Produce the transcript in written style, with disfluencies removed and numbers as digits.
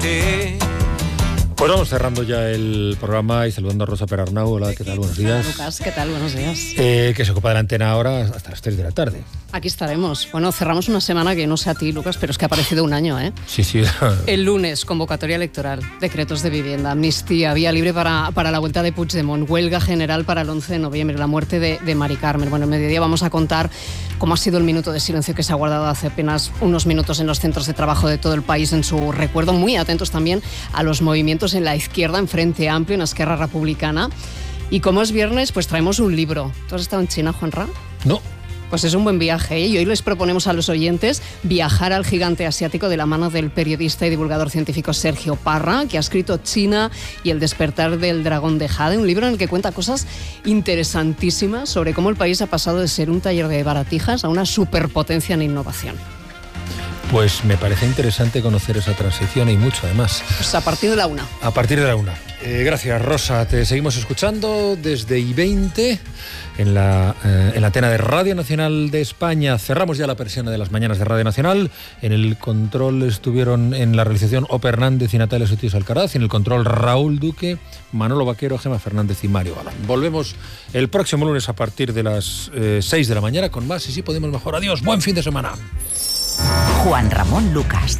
Pues vamos cerrando ya el programa y saludando a Rosa Perarnau. Hola, ¿qué tal? Buenos días. Lucas, ¿qué tal? Buenos días. Que se ocupa de la antena ahora hasta las 3 de la tarde. Aquí estaremos. Bueno, cerramos una semana que no sé a ti, Lucas, pero es que ha parecido un año, ¿eh? Sí, sí. El lunes, convocatoria electoral, decretos de vivienda, amnistía, vía libre para la vuelta de Puigdemont, huelga general para el 11 de noviembre, la muerte de Mari Carmen. Bueno, en mediodía vamos a contar cómo ha sido el minuto de silencio que se ha guardado hace apenas unos minutos en los centros de trabajo de todo el país en su recuerdo. Muy atentos también a los movimientos en la izquierda, en Frente Amplio, en Esquerra Republicana. Y como es viernes, pues traemos un libro. ¿Tú has estado en China, Juanra? No. Pues es un buen viaje, ¿eh? Y hoy les proponemos a los oyentes viajar al gigante asiático de la mano del periodista y divulgador científico Sergio Parra, que ha escrito China y el despertar del dragón de Jade, un libro en el que cuenta cosas interesantísimas sobre cómo el país ha pasado de ser un taller de baratijas a una superpotencia en innovación. Pues me parece interesante conocer esa transición y mucho además. Pues a partir de la 1. A partir de la 1. Gracias, Rosa. Te seguimos escuchando desde I20 en la antena de Radio Nacional de España. Cerramos ya la persiana de las mañanas de Radio Nacional. En el control estuvieron en la realización Ope Hernández y Natalia Sotías Alcaraz. En el control Raúl Duque, Manolo Vaquero, Gema Fernández y Mario Galán. Volvemos el próximo lunes a partir de las 6 de la mañana con más y si podemos mejor. Adiós, buen fin de semana. Juan Ramón Lucas.